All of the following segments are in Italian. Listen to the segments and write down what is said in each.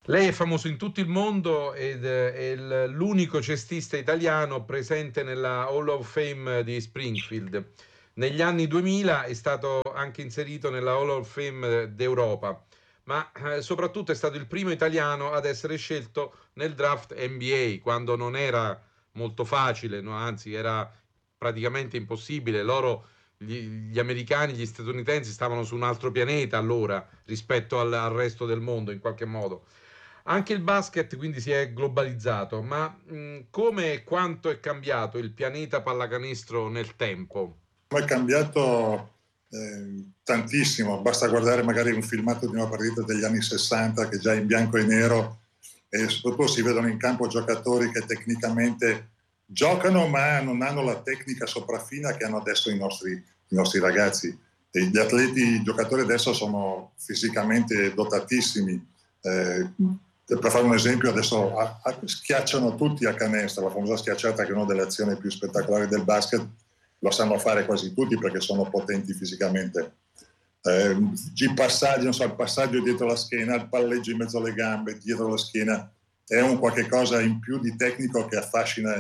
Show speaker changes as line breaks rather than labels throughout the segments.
Lei è famoso in tutto il mondo ed è l'unico cestista italiano presente nella Hall of Fame di Springfield. Negli anni 2000 è stato anche inserito nella Hall of Fame d'Europa, ma soprattutto è stato il primo italiano ad essere scelto nel draft NBA, quando non era molto facile, no? Anzi era praticamente impossibile. Gli americani, gli statunitensi stavano su un altro pianeta allora rispetto al resto del mondo in qualche modo. Anche il basket quindi si è globalizzato, ma come e quanto è cambiato il pianeta pallacanestro nel tempo?
È cambiato tantissimo, basta guardare magari un filmato di una partita degli anni 60 che già è in bianco e nero, e soprattutto si vedono in campo giocatori che tecnicamente giocano ma non hanno la tecnica sopraffina che hanno adesso i nostri ragazzi. E i giocatori adesso sono fisicamente dotatissimi. Per fare un esempio, adesso schiacciano tutti a canestro, la famosa schiacciata che è una delle azioni più spettacolari del basket, lo sanno fare quasi tutti perché sono potenti fisicamente. Il passaggio, non so, il passaggio dietro la schiena, il palleggio in mezzo alle gambe, dietro la schiena, è un qualche cosa in più di tecnico che affascina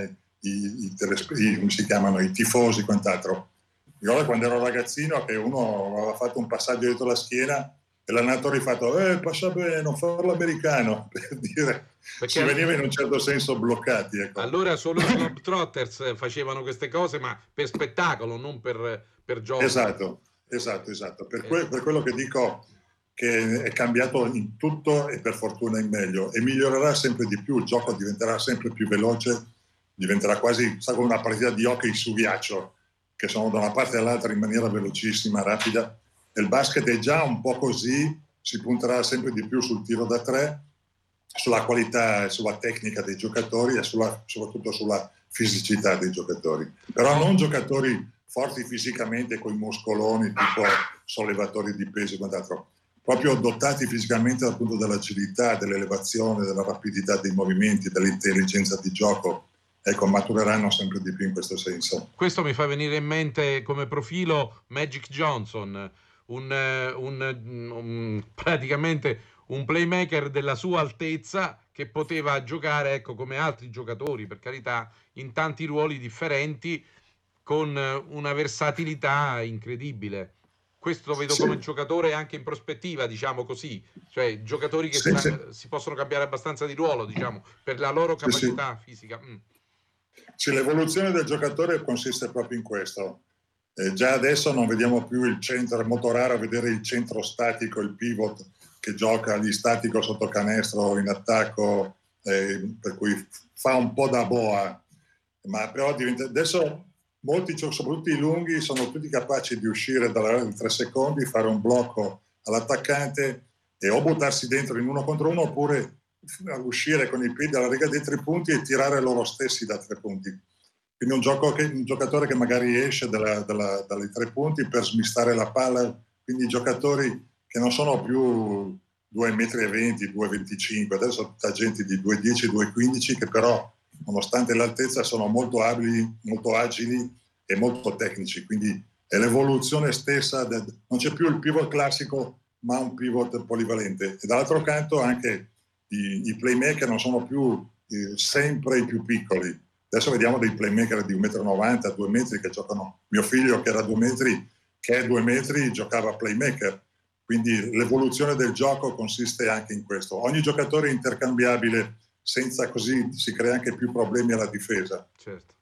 come si chiamano, i tifosi, quant'altro. Ricordo quando ero ragazzino che uno aveva fatto un passaggio dietro la schiena e l'allenatore ha fatto passa bene, non farlo americano, per dire, si veniva in un certo senso bloccati. Ecco.
Allora solo i Globetrotters facevano queste cose, ma per spettacolo, non per gioco.
Esatto. Per quello che dico che è cambiato in tutto e per fortuna in meglio, e migliorerà sempre di più, il gioco diventerà sempre più veloce, diventerà quasi come una partita di hockey su ghiaccio, che sono da una parte all'altra in maniera velocissima, rapida. Il basket è già un po' così, si punterà sempre di più sul tiro da tre, sulla qualità e sulla tecnica dei giocatori e soprattutto sulla fisicità dei giocatori. Però non giocatori forti fisicamente con i muscoloni, tipo sollevatori di pesi e quant'altro, proprio dotati fisicamente dal punto dell'agilità, dell'elevazione, della rapidità dei movimenti, dell'intelligenza di gioco. Ecco, matureranno sempre di più in questo senso.
Questo mi fa venire in mente come profilo Magic Johnson, praticamente un playmaker della sua altezza che poteva giocare, ecco, come altri giocatori, per carità, in tanti ruoli differenti, con una versatilità incredibile. Questo lo vedo come
Sì.
giocatore anche in prospettiva, diciamo così, cioè giocatori che
Sì, sì.
si possono cambiare abbastanza di ruolo, diciamo, per la loro
Sì, sì.
capacità fisica.
Sì, l'evoluzione del giocatore consiste proprio in questo. Già adesso non vediamo più il centro, è molto raro vedere il centro statico, il pivot che gioca lì statico sotto canestro in attacco, per cui fa un po' da boa, ma però adesso molti, soprattutto i lunghi, sono tutti capaci di uscire dall'area di 3 secondi, fare un blocco all'attaccante e o buttarsi dentro in 1 contro 1 oppure uscire con i piedi alla riga dei 3 punti e tirare loro stessi da 3 punti. Quindi un giocatore che magari esce dai 3 punti per smistare la palla, quindi giocatori che non sono più 2,20 m, 2,25 m, adesso tutta gente di 2,10 m, 2,15 m che però nonostante l'altezza sono molto abili, molto agili e molto tecnici, quindi è l'evoluzione stessa, non c'è più il pivot classico ma un pivot polivalente, e dall'altro canto anche i playmaker non sono più sempre i più piccoli. Adesso vediamo dei playmaker di 1,90 m, 2 metri che giocano. Mio figlio che era 2 metri, che è 2 metri, giocava playmaker. Quindi l'evoluzione del gioco consiste anche in questo. Ogni giocatore è intercambiabile, senza così si crea anche più problemi alla difesa.
Certo.